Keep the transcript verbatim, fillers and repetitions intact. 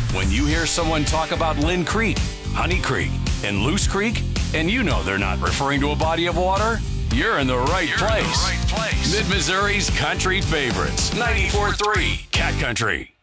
When you hear someone talk about Lynn Creek, Honey Creek, and Loose Creek, and you know they're not referring to a body of water, you're in the right You're place. in the right place. Mid-Missouri's country favorites, ninety-four point three Cat Country.